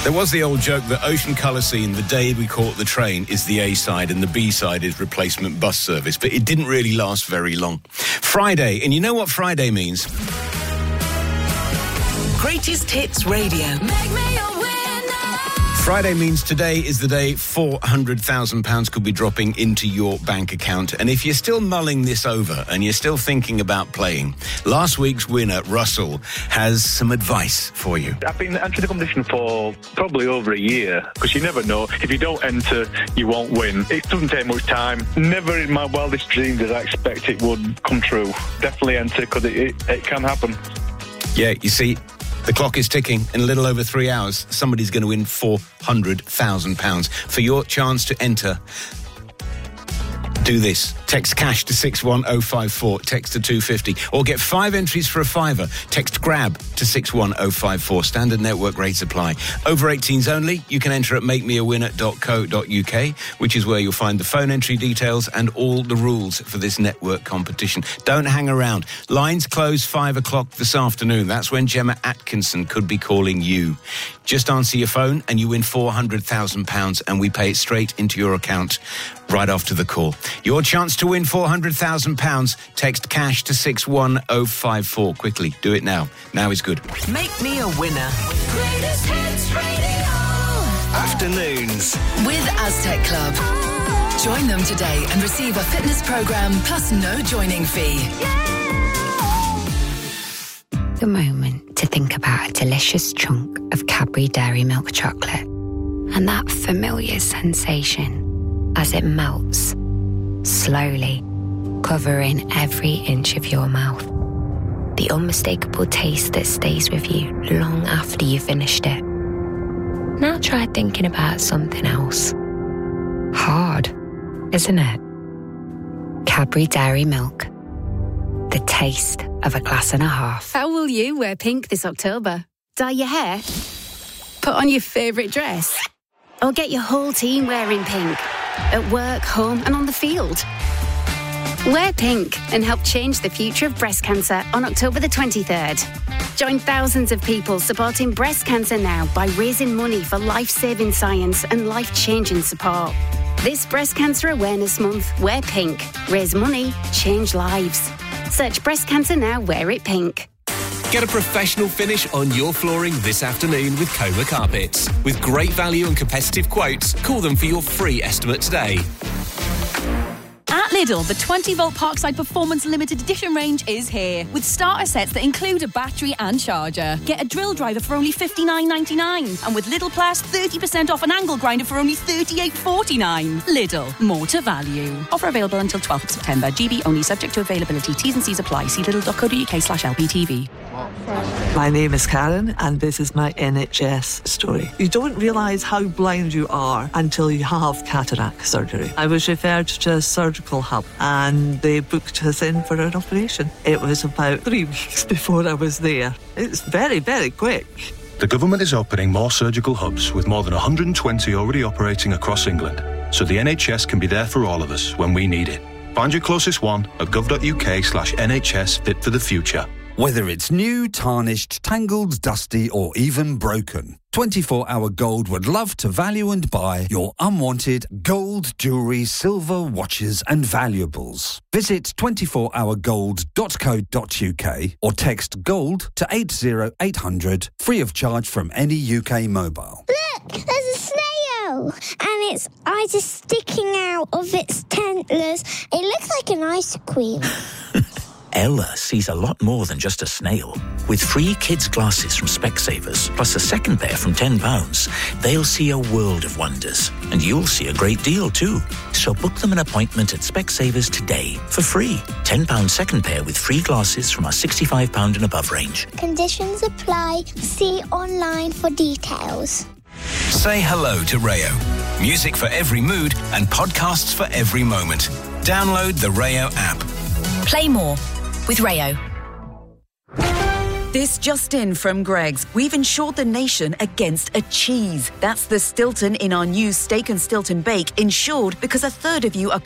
There was the old joke that Ocean Colour Scene, The Day We Caught the Train, is the A-side and the B-side is replacement bus service, but it didn't really last very long. Friday, and you know what Friday means? Greatest Hits Radio. Make me a winner. Friday means today is the day £400,000 could be dropping into your bank account. And if you're still mulling this over and you're still thinking about playing, last week's winner, Russell, has some advice for you. I've been entering the competition for probably over a year, because you never know. If you don't enter, you won't win. It doesn't take much time. Never in my wildest dreams did I expect it would come true. Definitely enter, because it can happen. Yeah, you see, the clock is ticking. In a little over 3 hours, somebody's going to win £400,000. For your chance to enter, do this. Text cash to 61054, text to 250, or get 5 entries for a £5. Text GRAB to 61054. Standard network rates apply. Over 18s only. You can enter at makemeawinner.co.uk, which is where you'll find the phone entry details and all the rules for this network competition. Don't hang around. Lines close 5 o'clock this afternoon. That's when Gemma Atkinson could be calling you. Just answer your phone and you win £400,000, and we pay it straight into your account right after the call. Your chance to win £400,000. Text cash to 61054. Quickly, do it now. Now is good. Make me a winner. Greatest Hits Radio. Afternoons With Aztec Club. Join them today and receive a fitness program plus no joining fee. The moment to think about a delicious chunk of Cadbury Dairy Milk chocolate and that familiar sensation as it melts, slowly, covering every inch of your mouth. The unmistakable taste that stays with you long after you've finished it. Now try thinking about something else. Hard, isn't it? Cadbury Dairy Milk. The taste of a glass and a half. How will you wear pink this October? Dye your hair? Put on your favourite dress? Or get your whole team wearing pink? At work, home and on the field? Wear pink and help change the future of breast cancer on October the 23rd. Join thousands of people supporting breast cancer now by raising money for life-saving science and life-changing support. This Breast Cancer Awareness Month, wear pink. Raise money, change lives. Search Breast Cancer Now, wear it pink. Get a professional finish on your flooring this afternoon with Coma Carpets. With great value and competitive quotes, call them for your free estimate today. At Lidl, the 20-volt Parkside Performance Limited Edition range is here, with starter sets that include a battery and charger. Get a drill driver for only $59.99, and with Lidl Plus, 30% off an angle grinder for only $38.49. Lidl, more to value. Offer available until 12th of September. GB only, subject to availability. T's and C's apply. See lidl.co.uk/LPTV. My name is Karen, and this is my NHS story. You don't realise how blind you are until you have cataract surgery. I was referred to a surgical hub, and they booked us in for an operation. It was about 3 weeks before I was there. It's very, very quick. The government is opening more surgical hubs, with more than 120 already operating across England, so the NHS can be there for all of us when we need it. Find your closest one at gov.uk/NHS Fit for the Future. Whether it's new, tarnished, tangled, dusty or even broken, 24-Hour Gold would love to value and buy your unwanted gold, jewellery, silver, watches and valuables. Visit 24hourgold.co.uk or text GOLD to 80800 free of charge from any UK mobile. Look, there's a snail and its eyes are sticking out of its antlers. It looks like an ice cream. Ella sees a lot more than just a snail. With free kids' glasses from Specsavers, plus a second pair from £10, they'll see a world of wonders. And you'll see a great deal too. So book them an appointment at Specsavers today for free. £10 second pair with free glasses from our £65 and above range. Conditions apply. See online for details. Say hello to Rayo. Music for every mood and podcasts for every moment. Download the Rayo app. Play more with Rayo. This just in from Greggs. We've insured the nation against a cheese. That's the Stilton in our new Steak and Stilton Bake, insured because a third of you are